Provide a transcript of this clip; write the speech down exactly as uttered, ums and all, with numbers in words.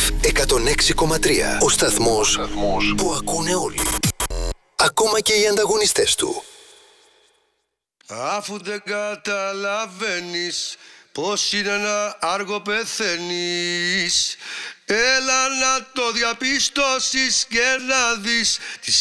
Life εκατόν έξι κόμμα τρία. Ο σταθμός που ακούνε όλοι. Ακόμα και οι ανταγωνιστές του. Αφού δεν καταλαβαίνεις πως είναι ένα άργο πεθαίνεις, έλα να το διαπιστώσεις και να δεις τις